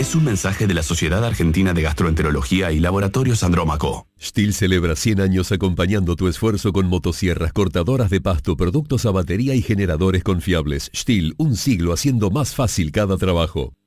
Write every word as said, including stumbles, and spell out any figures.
es un mensaje de la Sociedad Argentina de Gastroenterología y Laboratorios Andrómaco. STIHL celebra cien años acompañando tu esfuerzo con motosierras, cortadoras de pasto, productos a batería y generadores confiables. STIHL, un siglo haciendo más fácil cada trabajo.